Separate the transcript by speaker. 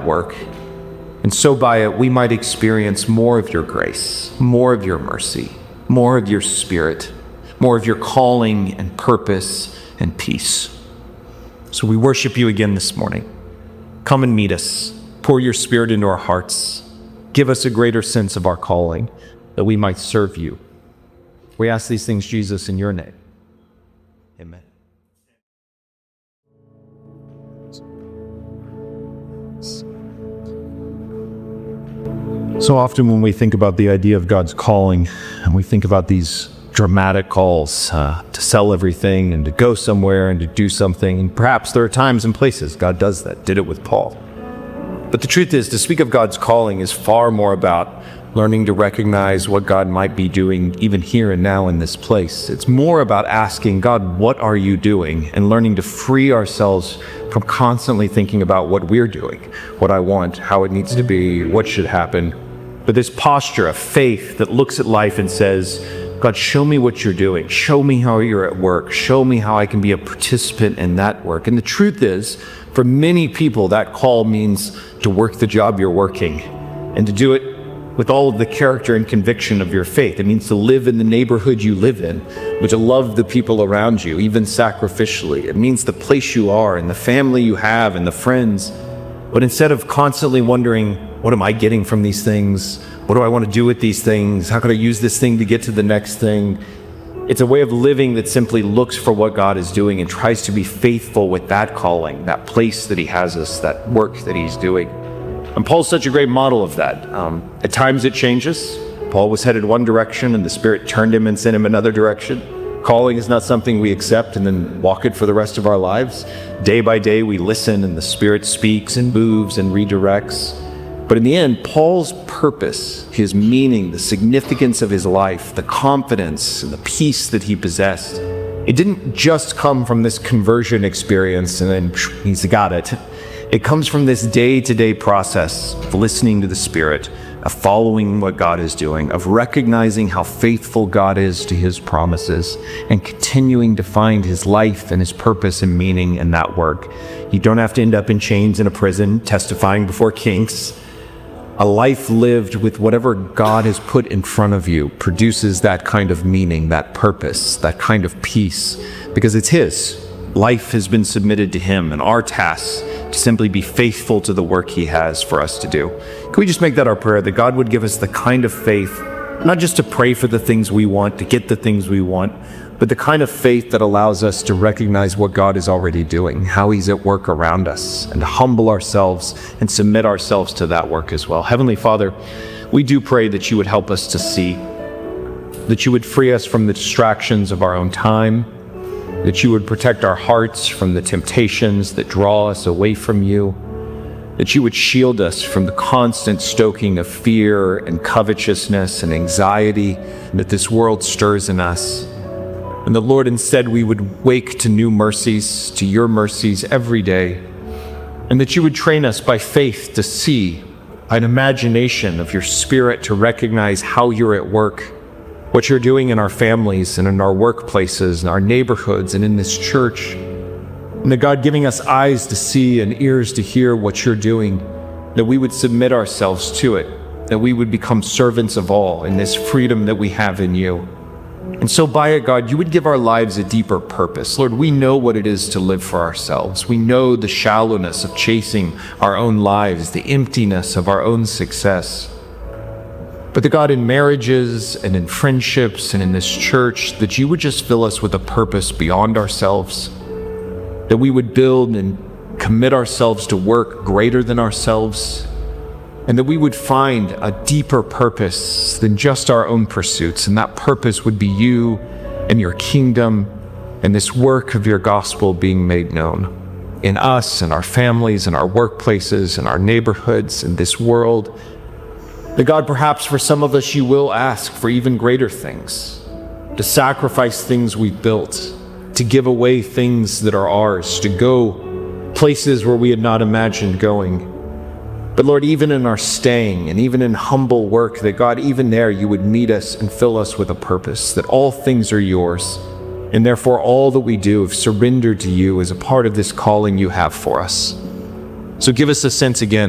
Speaker 1: work. And so by it, we might experience more of your grace, more of your mercy, more of your Spirit, more of your calling and purpose and peace. So we worship you again this morning. Come and meet us. Pour your Spirit into our hearts. Give us a greater sense of our calling, that we might serve you. We ask these things, Jesus, in your name. Amen. So often when we think about the idea of God's calling, and we think about these dramatic calls to sell everything and to go somewhere and to do something, and perhaps there are times and places God does that, did it with Paul. But the truth is, to speak of God's calling is far more about learning to recognize what God might be doing even here and now in this place. It's more about asking God, what are you doing? And learning to free ourselves from constantly thinking about what we're doing, what I want, how it needs to be, what should happen. But this posture of faith that looks at life and says, God, show me what you're doing. Show me how you're at work. Show me how I can be a participant in that work. And the truth is, for many people, that call means to work the job you're working and to do it with all of the character and conviction of your faith. It means to live in the neighborhood you live in, but to love the people around you, even sacrificially. It means the place you are and the family you have and the friends. But instead of constantly wondering, what am I getting from these things? What do I want to do with these things? How could I use this thing to get to the next thing? It's a way of living that simply looks for what God is doing and tries to be faithful with that calling, that place that he has us, that work that he's doing. And Paul's such a great model of that. At times it changes. Paul was headed one direction and the Spirit turned him and sent him another direction. Calling is not something we accept and then walk it for the rest of our lives. Day by day we listen and the Spirit speaks and moves and redirects. But in the end, Paul's purpose, his meaning, the significance of his life, the confidence and the peace that he possessed, it didn't just come from this conversion experience and then he's got it. It comes from this day-to-day process of listening to the Spirit, of following what God is doing, of recognizing how faithful God is to his promises, and continuing to find his life and his purpose and meaning in that work. You don't have to end up in chains in a prison, testifying before kings. A life lived with whatever God has put in front of you produces that kind of meaning, that purpose, that kind of peace, because it's his. Life has been submitted to him, and our task to simply be faithful to the work he has for us to do. Can we just make that our prayer, that God would give us the kind of faith, not just to pray for the things we want, to get the things we want, but the kind of faith that allows us to recognize what God is already doing, how he's at work around us, and to humble ourselves and submit ourselves to that work as well. Heavenly Father, we do pray that you would help us to see, that you would free us from the distractions of our own time, that you would protect our hearts from the temptations that draw us away from you, that you would shield us from the constant stoking of fear and covetousness and anxiety that this world stirs in us. And the Lord, instead, we would wake to new mercies, to your mercies every day, and that you would train us by faith to see, an imagination of your Spirit to recognize how you're at work, what you're doing in our families and in our workplaces, in our neighborhoods and in this church. And that God, giving us eyes to see and ears to hear what you're doing, that we would submit ourselves to it, that we would become servants of all in this freedom that we have in you. And so by it, God, you would give our lives a deeper purpose. Lord, we know what it is to live for ourselves. We know the shallowness of chasing our own lives, the emptiness of our own success. But the God, in marriages and in friendships and in this church, that you would just fill us with a purpose beyond ourselves, that we would build and commit ourselves to work greater than ourselves, and that we would find a deeper purpose than just our own pursuits. And that purpose would be you and your kingdom and this work of your gospel being made known in us and our families and our workplaces and our neighborhoods and this world. That God, perhaps for some of us, you will ask for even greater things, to sacrifice things we've built, to give away things that are ours, to go places where we had not imagined going. But Lord, even in our staying and even in humble work, that God, even there you would meet us and fill us with a purpose, that all things are yours, and therefore all that we do, if surrendered to you, is a part of this calling you have for us. So give us a sense again